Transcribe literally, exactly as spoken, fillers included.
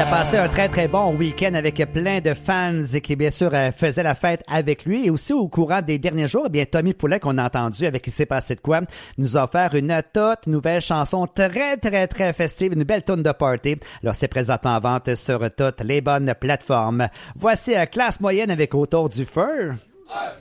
a passé un très très bon week-end avec plein de fans et qui bien sûr euh, faisaient la fête avec lui. Et aussi au courant des derniers jours, eh bien Tommy Poulet, qu'on a entendu avec Il s'est passé de quoi, nous a offert une toute nouvelle chanson très très très festive, une belle tune de party. Alors c'est présentement en vente sur toutes les bonnes plateformes. Voici euh, Classe moyenne avec Autour du feu. un,